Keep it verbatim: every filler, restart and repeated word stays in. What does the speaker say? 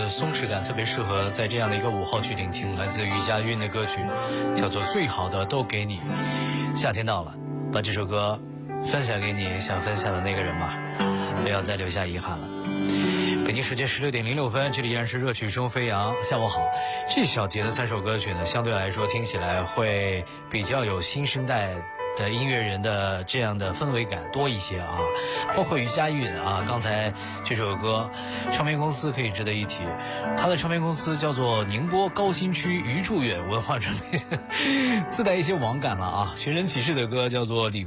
的松弛感，特别适合在这样的一个午后去聆听。来自于佳韵的歌曲，叫做《最好的都给你》。夏天到了，把这首歌分享给你想分享的那个人吧，不要再留下遗憾了。北京时间十六点零六分，这里依然是热曲中飞扬。下午好，这小节的三首歌曲呢，相对来说听起来会比较有新生代的音乐人的这样的氛围感多一些啊，包括于佳韵啊，刚才这首歌，唱片公司可以值得一提，他的唱片公司叫做宁波高新区余祝远文化传媒，自带一些网感了啊。寻人启事的歌叫做李